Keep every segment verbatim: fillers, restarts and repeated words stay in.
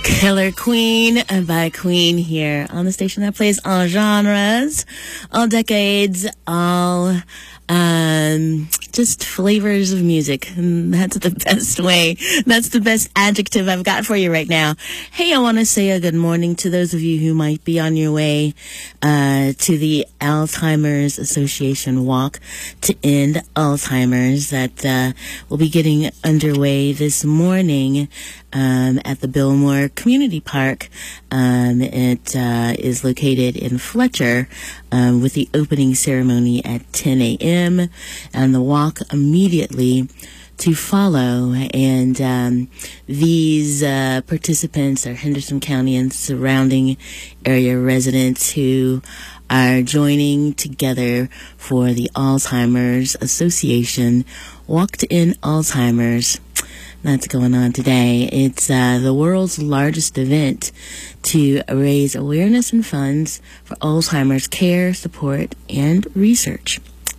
Killer Queen by Queen here on the station that plays all genres, all decades, all um, just flavors of music. And that's the best way. That's the best adjective I've got for you right now. Hey, I want to say a good morning to those of you who might be on your way uh, to the Alzheimer's Association Walk to End Alzheimer's that uh, will be getting underway this morning um, at the Billmore Community Park. Um, it uh, is located in Fletcher um, with the opening ceremony at ten a.m. and the walk immediately to follow. And um, these uh, participants are Henderson County and surrounding area residents who are joining together for the Alzheimer's Association Walk to End Alzheimer's. That's going on today. It's uh, the world's largest event to raise awareness and funds for Alzheimer's care, support, and research.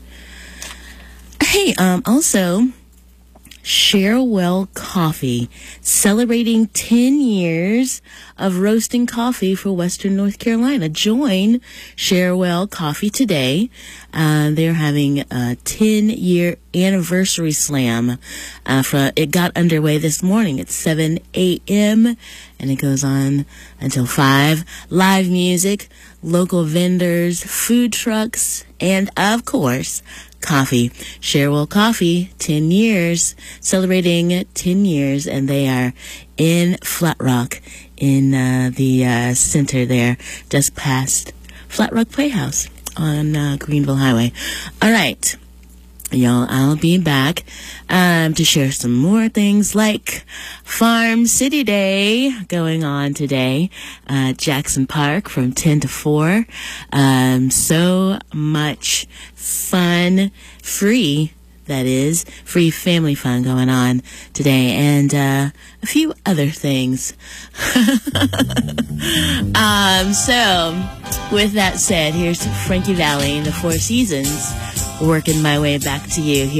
Hey, um, also, Sharewell Coffee, celebrating ten years of roasting coffee for Western North Carolina. Join Sharewell Coffee today. Uh, they're having a ten-year anniversary slam. Uh, for, it got underway this morning at seven a.m., and it goes on until five. Live music, local vendors, food trucks, and, of course, coffee. Sharewell Coffee, ten years, celebrating ten years, and they are in Flat Rock, in uh, the uh, center there, just past Flat Rock Playhouse on uh, Greenville Highway. All right, y'all, I'll be back um, to share some more things like Farm City Day going on today, uh, Jackson Park from ten to four. Um, so much fun, free, that is, free family fun going on today, and uh, a few other things. um, so, with that said, here's Frankie Valli, the Four Seasons, working my way back to you.